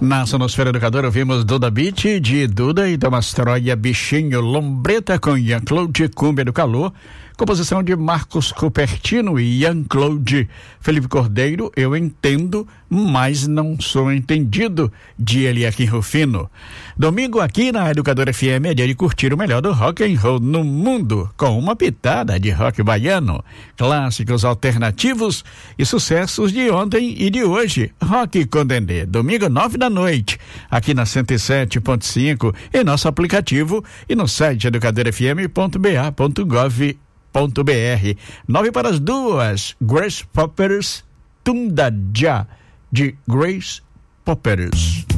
Na Sonosfera Educadora ouvimos Duda Beat de Duda e Damastroia, Bichinho, Lombreta com Jean-Claude, Cúmbia do Calor, composição de Marcos Cupertino e Jean-Claude. Felipe Cordeiro, Eu Entendo, mas Não Sou Entendido, de Eliakim Rufino. Domingo aqui na Educadora FM é dia de curtir o melhor do rock and roll no mundo, com uma pitada de rock baiano, clássicos alternativos e sucessos de ontem e de hoje. Rock com Dendê, domingo 9h, aqui na 107.5, em nosso aplicativo e no site educadorafm.ba.gov.br. 1:09, Grace Poppers, Tunda Já, de Grace Poppers.